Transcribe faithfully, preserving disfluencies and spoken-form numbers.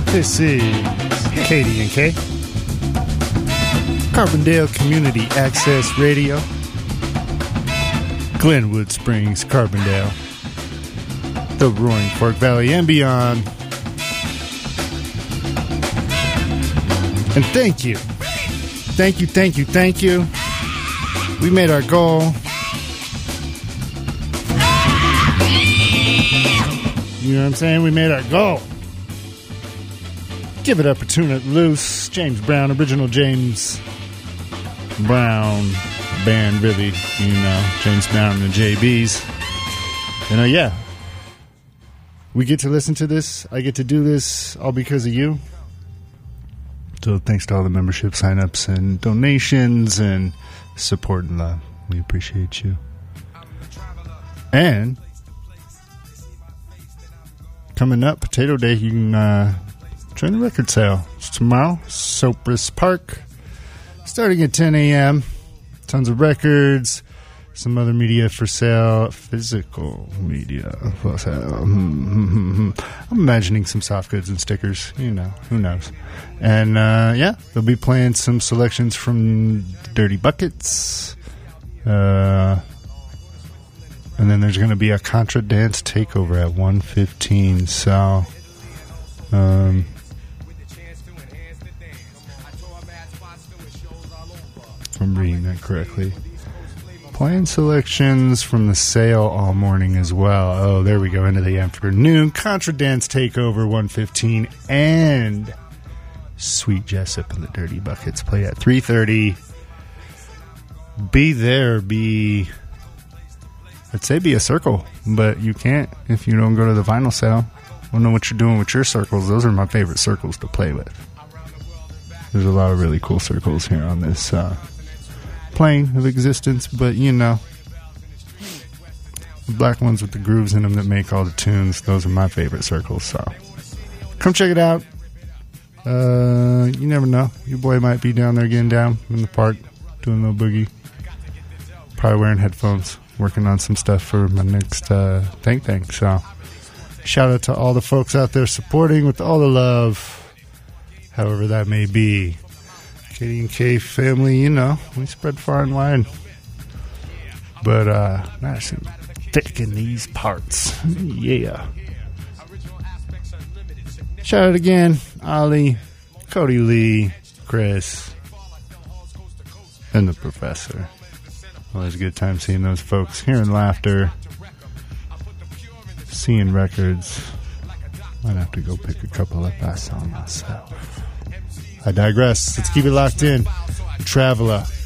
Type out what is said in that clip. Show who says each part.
Speaker 1: This is Katie and K, Carbondale Community Access Radio, Glenwood Springs, Carbondale, the Roaring Fork Valley, and beyond. And thank you. Thank you, thank you, thank you. We made our goal. You know what I'm saying? We made our goal. Give it up or tune it loose. James Brown, original James Brown band, really. You know, James Brown and the J Bs. You know, yeah. We get to listen to this. I get to do this all because of you. So thanks to all the membership signups and donations and support and love. We appreciate you. And coming up, Potato Day, you can uh, join the record sale. It's tomorrow, Cypress Park, starting at ten a.m. Tons of records, some other media for sale, physical media for sale. I'm imagining some soft goods and stickers. You know, who knows? And uh, yeah, they'll be playing some selections from Dirty Buckets. Uh, and then there's going to be a Contra Dance takeover at one fifteen. So, um, if I'm reading that correctly. Playing selections from the sale all morning as well. Oh, there we go, into the afternoon. Contra Dance Takeover, one fifteen, and Sweet Jessup and the Dirty Buckets play at three thirty. Be there, be... I'd say be a circle, but you can't if you don't go to the vinyl sale. I don't know what you're doing with your circles. Those are my favorite circles to play with. There's a lot of really cool circles here on this uh, plane of existence, but you know, the black ones with the grooves in them that make all the tunes, those are my favorite circles. So come check it out. Uh, you never know, your boy might be down there getting down in the park doing a little boogie, probably wearing headphones, working on some stuff for my next uh, Think Tank. So shout out to all the folks out there supporting with all the love, however that may be. Katie and K family, you know, we spread far and wide, but uh, nice and thick in these parts. Yeah. Shout out again, Ollie, Cody Lee, Chris, and the Professor. Always a good time seeing those folks, hearing laughter, seeing records. Might have to go pick a couple up I saw myself. I digress. Let's keep it locked in. Traveler.